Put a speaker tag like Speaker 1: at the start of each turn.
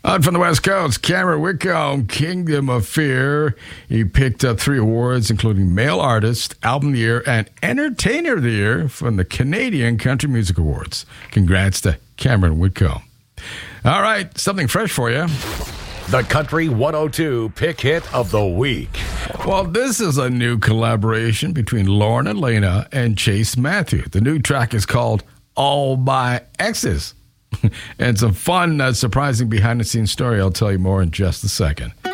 Speaker 1: Out from the West Coast, Cameron Whitcomb, Kingdom of Fear. He picked up 3 awards, including Male Artist, Album of the Year, and Entertainer of the Year from the Canadian Country Music Awards. Congrats to Cameron Whitcomb. All right, something fresh for you.
Speaker 2: The Country 102 Pick Hit of the Week.
Speaker 1: Well, this is a new collaboration between Lauren Elena and Chase Matthew. The new track is called All My Exes. And some fun, surprising behind-the-scenes story. I'll tell you more in just a second.